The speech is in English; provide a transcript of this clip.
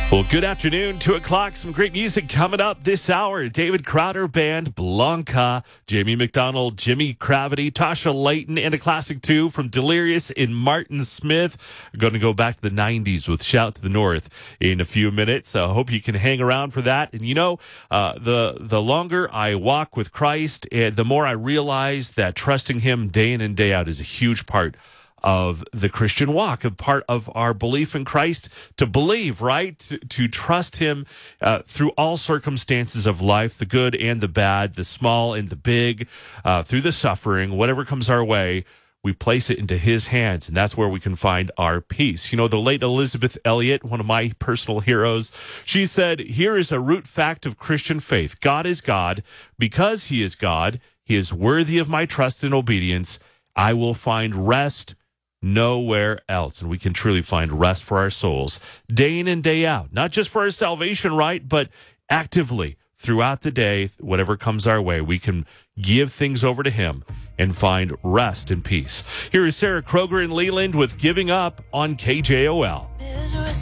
Well, good afternoon, 2 o'clock. Some great music coming up this hour. David Crowder Band, Blanca, Jamie McDonald, Jimmy Cravity, Tasha Layton, and a classic too from Delirious in Martin Smith. We're going to go back to the 90s with Shout to the North in a few minutes. So I hope you can hang around for that. And the longer I walk with Christ, the more I realize that trusting him day in and day out is a huge part of the Christian walk, a part of our belief in Christ, to believe, right? To trust him through all circumstances of life, the good and the bad, the small and the big, through the suffering, whatever comes our way, we place it into his hands, and that's where we can find our peace. You know, the late Elizabeth Elliot, one of my personal heroes, she said, "Here is a root fact of Christian faith. God is God. Because he is God, he is worthy of my trust and obedience. I will find rest nowhere else." And we can truly find rest for our souls day in and day out, not just for our salvation, right? But actively throughout the day, whatever comes our way, we can give things over to him and find rest and peace. Here is Sarah Kroger in Leland with Giving Up on KJOL.